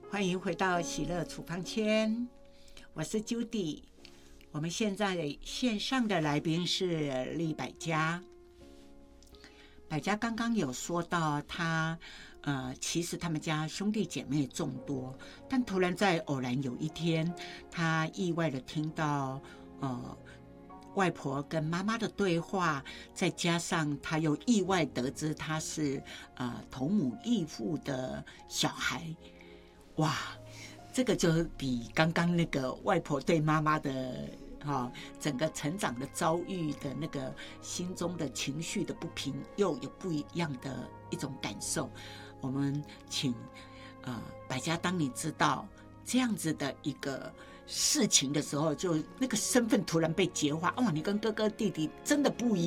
欢迎回到喜乐处方签，我是 Judy。我们现在线上的来宾是厉百家。百家刚刚有说到他，其实他们家兄弟姐妹众多，但突然在偶然有一天，他意外的听到，外婆跟妈妈的对话，再加上他又意外得知他是同母异父的小孩，哇，这个就比刚刚那个外婆对妈妈的整个成长的遭遇的那个心中的情绪的不平，又有不一样的一种感受。我们请百家，当你知道这样子的一个事情的时候，就那个身份突然被截化，哇，你跟哥哥弟弟真的不一样。